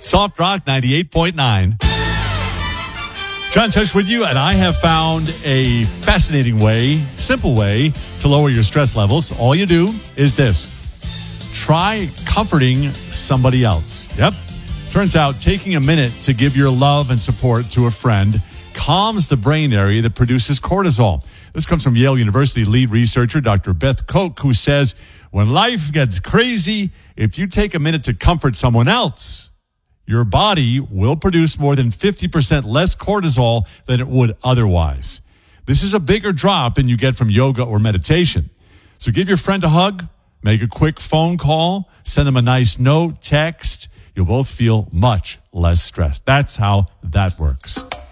Soft Rock 98.9. John Tesh with you, and I have found a fascinating way, simple way to lower your stress levels. All you do is this. Try comforting somebody else. Yep. Turns out taking a minute to give your love and support to a friend calms the brain area that produces cortisol. This comes from Yale University lead researcher Dr. Beth Koch, who says, when life gets crazy, if you take a minute to comfort someone else, your body will produce more than 50% less cortisol than it would otherwise. This is a bigger drop than you get from yoga or meditation. So give your friend a hug, make a quick phone call, send them a nice note, text. You'll both feel much less stressed. That's how that works.